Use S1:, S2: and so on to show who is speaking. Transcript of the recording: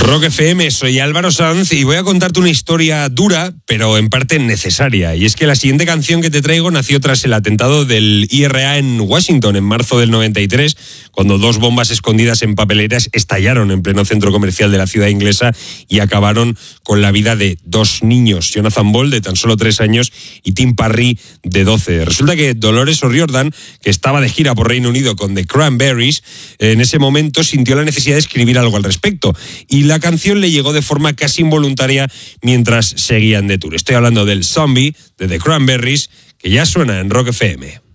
S1: Rock FM, soy Álvaro Sanz y voy a contarte una historia dura, pero en parte necesaria. Y es que la siguiente canción que te traigo nació tras el atentado del IRA en Washington en marzo del 93, cuando 2 bombas escondidas en papeleras estallaron en pleno centro comercial de la ciudad inglesa y acabaron con la vida de 2 niños, Jonathan Ball, de tan solo 3 años, y Tim Parry, de 12. Resulta que Dolores O'Riordan, que estaba de gira por Reino Unido con The Cranberries, en ese momento sintió la necesidad de escribir algo al respecto. Y la canción le llegó de forma casi involuntaria mientras seguían de tour. Estoy hablando del Zombie de The Cranberries, que ya suena en Rock FM.